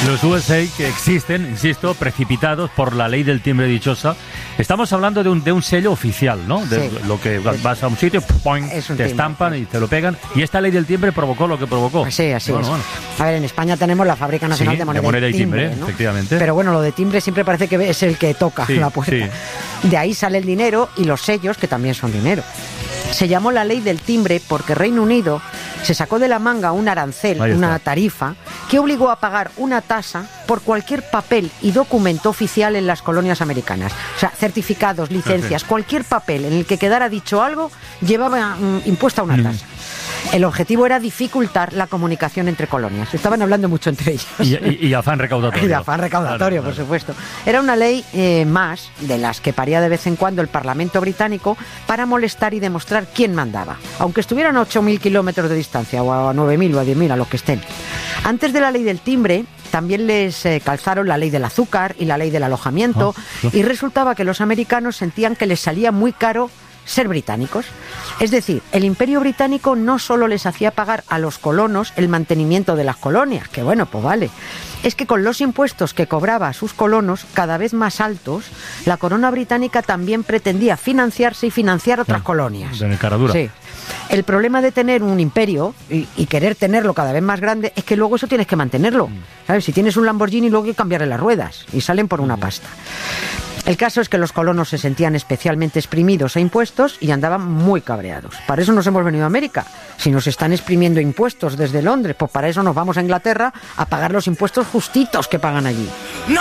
Los USA que existen, insisto, precipitados por la ley del timbre dichosa. Estamos hablando de un sello oficial, ¿no? De Sí. lo que vas a un sitio, ¡poing!, Es un te timbre, estampan sí. y te lo pegan. Y esta ley del timbre provocó lo que provocó. Sí, así es. Bueno. A ver, en España tenemos la Fábrica Nacional Sí, de Moneda y timbre, ¿no? efectivamente. Pero bueno, lo de timbre siempre parece que es el que toca Sí, la puerta. sí. De ahí sale el dinero y los sellos, que también son dinero. Se llamó la ley del timbre porque Reino Unido se sacó de la manga un arancel, Ahí está. una tarifa, que obligó a pagar una tasa por cualquier papel y documento oficial en las colonias americanas. O sea, certificados, licencias, cualquier papel en el que quedara dicho algo, llevaba impuesta una tasa. El objetivo era dificultar la comunicación entre colonias. Estaban hablando mucho entre ellos. Y afán recaudatorio. Y afán recaudatorio, Claro. por supuesto. Era una ley más de las que paría de vez en cuando el Parlamento británico para molestar y demostrar quién mandaba, aunque estuvieran a 8.000 kilómetros de distancia, o a 9.000 o a 10.000, a los que estén. Antes de la ley del timbre, también les calzaron la ley del azúcar y la ley del alojamiento, y resultaba que los americanos sentían que les salía muy caro ser británicos. Es decir, el Imperio Británico no solo les hacía pagar a los colonos el mantenimiento de las colonias, que bueno, pues vale, es que con los impuestos que cobraba a sus colonos, cada vez más altos, la corona británica también pretendía financiarse y financiar otras colonias. De cara dura. Sí. El problema de tener un imperio y querer tenerlo cada vez más grande es que luego eso tienes que mantenerlo. ¿Sabes? Si tienes un Lamborghini, luego hay que cambiarle las ruedas y salen por una pasta. El caso es que los colonos se sentían especialmente exprimidos a impuestos y andaban muy cabreados. Para eso nos hemos venido a América. Si nos están exprimiendo impuestos desde Londres, pues para eso nos vamos a Inglaterra a pagar los impuestos justitos que pagan allí. No